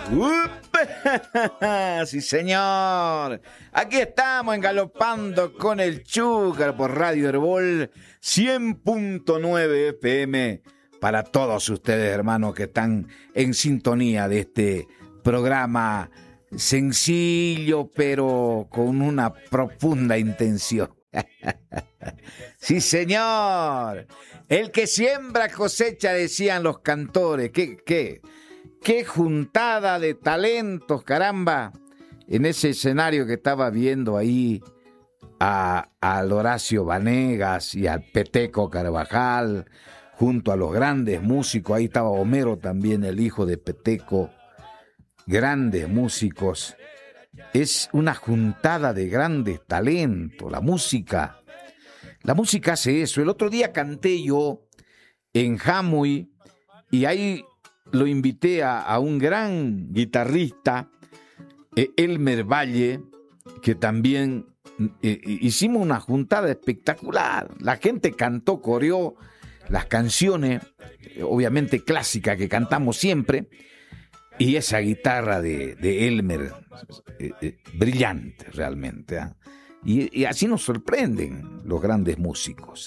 ¡Upa! Sí, señor. Aquí estamos engalopando con el Chúcar por Radio Herbol 100.9 FM para todos ustedes, hermanos, que están en sintonía de este programa sencillo, pero con una profunda intención. Sí, señor. El que siembra cosecha, decían los cantores. Qué juntada de talentos, caramba, en ese escenario que estaba viendo ahí al Horacio Vanegas y al Peteco Carvajal, junto a los grandes músicos. Ahí estaba Homero también, el hijo de Peteco. Grandes músicos. Es una juntada de grandes talentos. La música hace eso. El otro día canté yo en Jamui y ahí lo invité a un gran guitarrista, Elmer Valle, que también hicimos una juntada espectacular. La gente cantó, coreó las canciones, obviamente clásicas que cantamos siempre, y esa guitarra de Elmer, brillante realmente. Y así nos sorprenden los grandes músicos.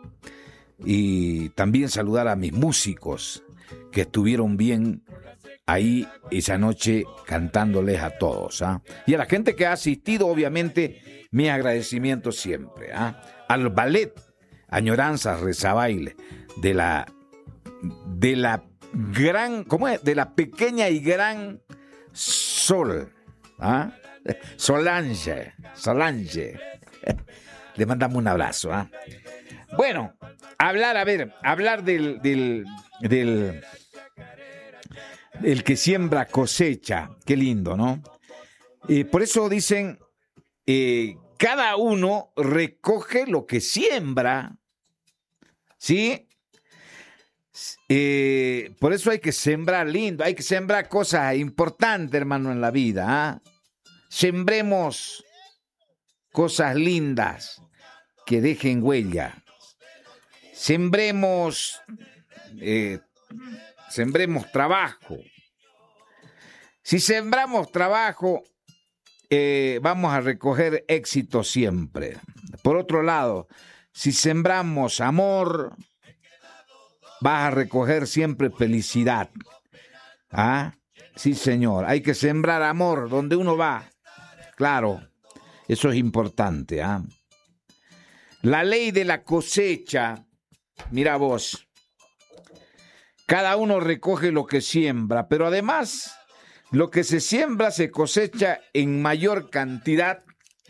Y también saludar a mis músicos que estuvieron bien ahí esa noche cantándoles a todos. Y a la gente que ha asistido, obviamente, mis agradecimientos siempre. Al ballet Añoranzas Rezabaile de la gran, ¿cómo es? De la pequeña y gran Solange. Le mandamos un abrazo. Bueno, hablar del que siembra cosecha. Qué lindo, ¿no? Por eso dicen, cada uno recoge lo que siembra. ¿Sí? Por eso hay que sembrar lindo, hay que sembrar cosas importantes, hermano, en la vida. Sembremos cosas lindas que dejen huella. Sembremos trabajo. Si sembramos trabajo, vamos a recoger éxito siempre. Por otro lado, si sembramos amor, vas a recoger siempre felicidad. Sí, señor. Hay que sembrar amor donde uno va. Claro, eso es importante. La ley de la cosecha. Mira vos. Cada uno recoge lo que siembra, pero además, lo que se siembra se cosecha en mayor cantidad.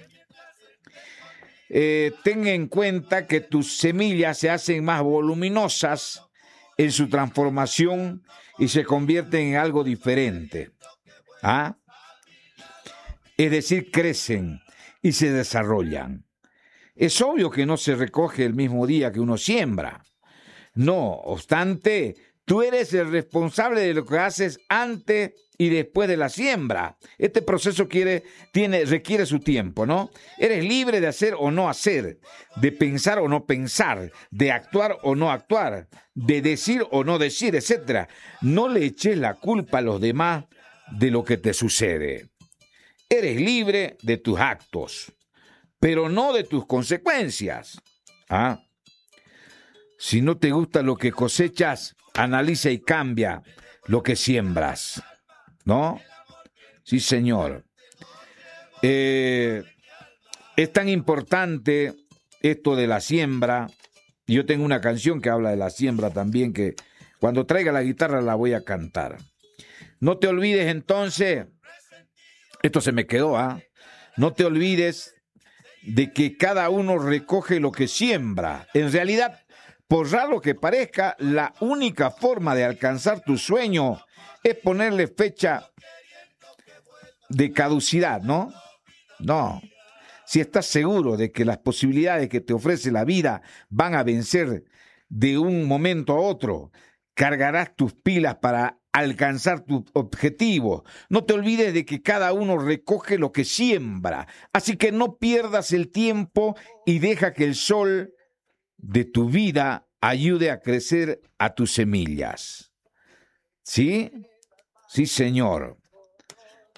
Ten en cuenta que tus semillas se hacen más voluminosas en su transformación y se convierten en algo diferente. Es decir, crecen y se desarrollan. Es obvio que no se recoge el mismo día que uno siembra. No obstante, tú eres el responsable de lo que haces antes y después de la siembra. Este proceso requiere su tiempo, ¿no? Eres libre de hacer o no hacer, de pensar o no pensar, de actuar o no actuar, de decir o no decir, etc. No le eches la culpa a los demás de lo que te sucede. Eres libre de tus actos, pero no de tus consecuencias. Si no te gusta lo que cosechas, analiza y cambia lo que siembras, ¿no? Sí, señor. Es tan importante esto de la siembra. Yo tengo una canción que habla de la siembra también, que cuando traiga la guitarra la voy a cantar. No te olvides entonces, esto se me quedó, no te olvides de que cada uno recoge lo que siembra. En realidad, por raro que parezca, la única forma de alcanzar tu sueño es ponerle fecha de caducidad, ¿no? No. Si estás seguro de que las posibilidades que te ofrece la vida van a vencer de un momento a otro, cargarás tus pilas para alcanzar tu objetivo. No te olvides de que cada uno recoge lo que siembra. Así que no pierdas el tiempo y deja que el sol de tu vida ayude a crecer a tus semillas. ¿Sí? Sí, señor.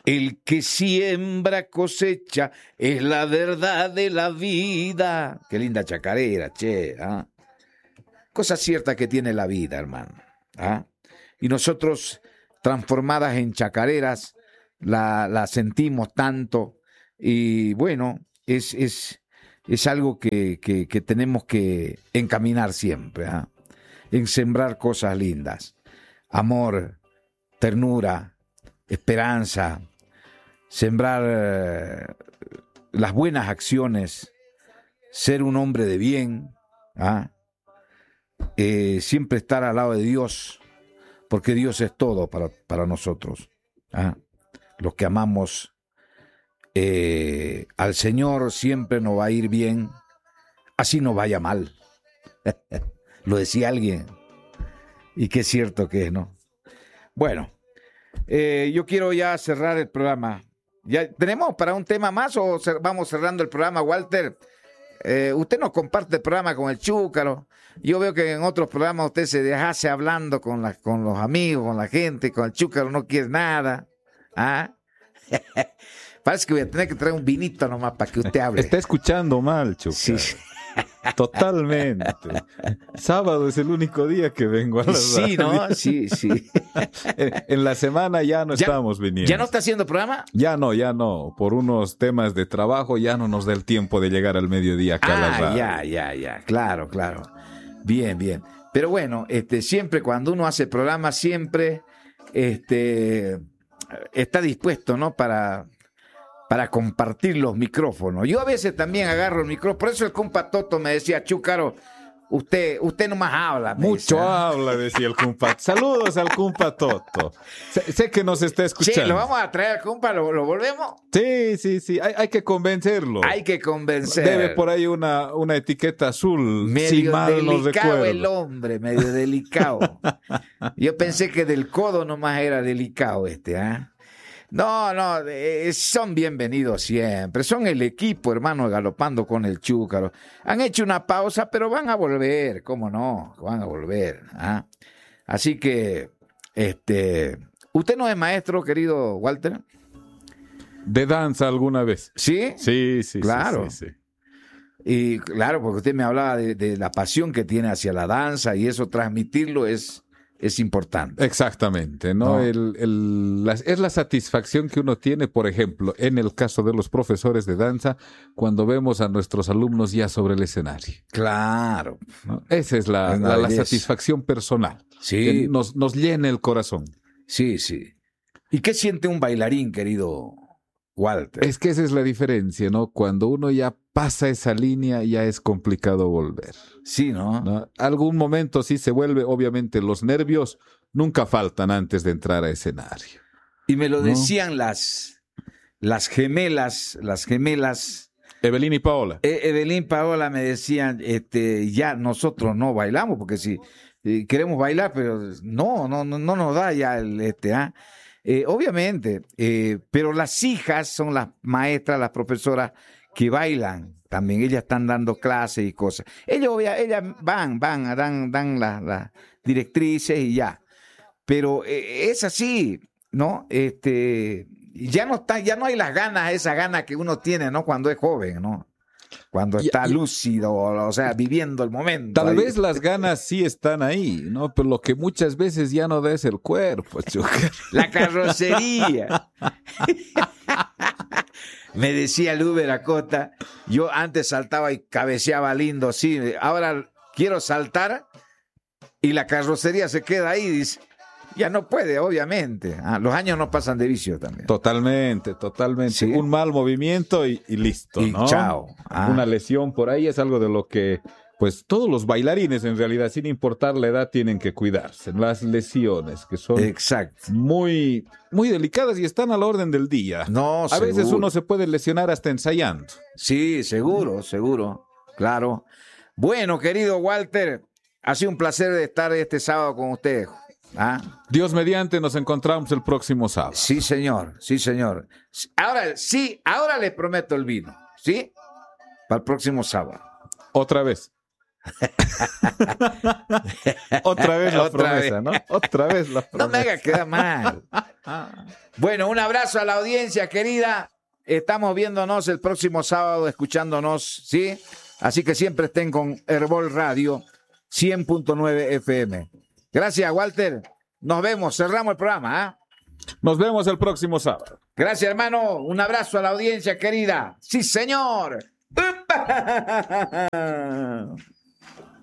El que siembra cosecha es la verdad de la vida. Qué linda chacarera, che. ¿Ah? Cosa cierta que tiene la vida, hermano. ¿Ah? Y nosotros, transformadas en chacareras, la sentimos tanto. Y bueno, es algo que tenemos que encaminar siempre. ¿Ah? En sembrar cosas lindas. Amor, ternura, esperanza. Sembrar las buenas acciones, ser un hombre de bien, ¿ah? Siempre estar al lado de Dios, porque Dios es todo para nosotros. ¿Ah? Los que amamos al Señor siempre nos va a ir bien, así nos vaya mal. Lo decía alguien, y qué cierto que es, ¿no? Bueno, yo quiero ya cerrar el programa. ¿Ya tenemos para un tema más o vamos cerrando el programa, Walter? Usted nos comparte el programa con el Chúcaro. Yo veo que en otros programas usted se dejase hablando con los amigos, con la gente, con el Chúcaro no quiere nada. ¿Ah? Parece que voy a tener que traer un vinito nomás para que usted hable. Está escuchando mal, Chúcaro. Sí. Totalmente. Sábado es el único día que vengo a la radio. Sí, ¿no? Sí. En la semana ya no estamos viniendo. ¿Ya no está haciendo programa? Ya no. Por unos temas de trabajo ya no nos da el tiempo de llegar al mediodía acá a la radio. Ya. Claro. Bien. Pero bueno, siempre cuando uno hace programa, siempre está dispuesto, ¿no? Para compartir los micrófonos. Yo a veces también agarro el micrófono, por eso el compa Toto me decía, Chúcaro, usted nomás habla. Mucho habla, decía el compa. Saludos al compa Toto. Sé que nos está escuchando. Sí, lo vamos a traer al compa, ¿lo volvemos? Sí. Hay que convencerlo. Debe por ahí una etiqueta azul. Medio si mal delicado el hombre, medio delicado. Yo pensé que del codo nomás era delicado ¿ah? No, son bienvenidos siempre. Son el equipo, hermano, galopando con el Chúcaro. Han hecho una pausa, pero van a volver, ¿cómo no? Van a volver. ¿Ah? Así que, ¿usted no es maestro, querido Walter? ¿De danza alguna vez? ¿Sí? Sí. Claro. Sí. Y claro, porque usted me hablaba de la pasión que tiene hacia la danza y eso transmitirlo es importante. Exactamente, ¿no? Es la satisfacción que uno tiene, por ejemplo, en el caso de los profesores de danza, cuando vemos a nuestros alumnos ya sobre el escenario. Claro. ¿No? Esa es la satisfacción personal. Sí. Que nos llena el corazón. Sí. ¿Y qué siente un bailarín, querido Walter? Es que esa es la diferencia, ¿no? Cuando uno ya pasa esa línea, ya es complicado volver. Sí, ¿no? Algún momento sí se vuelve, obviamente los nervios nunca faltan antes de entrar a escenario. Y me lo decían las gemelas. Evelyn y Paola. Evelyn y Paola me decían, ya nosotros no bailamos, porque si queremos bailar, pero no nos da ya obviamente, pero las hijas son las maestras, las profesoras que bailan también. Ellas están dando clases y cosas. Ellas van, dan las directrices y ya. Pero es así, ¿no? Ya no hay esas ganas que uno tiene, ¿no? Cuando es joven, ¿no? Cuando está lúcido, o sea, viviendo el momento. Tal vez las ganas sí están ahí, ¿no? Pero lo que muchas veces ya no da es el cuerpo, Chúcaro. La carrocería. Me decía el Uber Acota, yo antes saltaba y cabeceaba lindo, sí, ahora quiero saltar y la carrocería se queda ahí, dice. Ya no puede, obviamente. Los años no pasan de vicio también. Totalmente. Sí. Un mal movimiento y listo, y ¿no? Chao. Una lesión por ahí es algo de lo que, pues, todos los bailarines, en realidad, sin importar la edad, tienen que cuidarse. Las lesiones, que son muy, muy delicadas y están a la orden del día. No, a veces uno se puede lesionar hasta ensayando. Sí, seguro. Claro. Bueno, querido Walter, ha sido un placer estar este sábado con usted. Dios mediante, nos encontramos el próximo sábado. Sí, señor. Ahora les prometo el vino, ¿sí? Para el próximo sábado. Otra vez. Otra vez la promesa, ¿no? Otra vez la promesa. No me hagas quedar mal. Bueno, un abrazo a la audiencia querida. Estamos viéndonos el próximo sábado, escuchándonos, ¿sí? Así que siempre estén con Herbol Radio 100.9 FM. Gracias, Walter. Nos vemos. Cerramos el programa, ¿ah? Nos vemos el próximo sábado. Gracias, hermano. Un abrazo a la audiencia querida. ¡Sí, señor! ¡Upa!